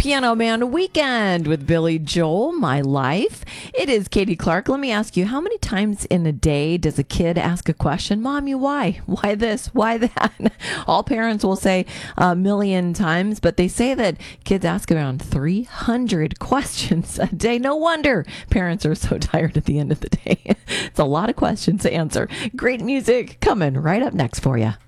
Piano Man Weekend with Billy Joel, My Life. It is Katie Clark. Let me ask you, how many times in a day does a kid ask a question? Mommy, why? Why this? Why that? All parents will say a million times, but they say that kids ask around 300 questions a day. No wonder parents are so tired at the end of the day. It's a lot of questions to answer. Great music coming right up next for you.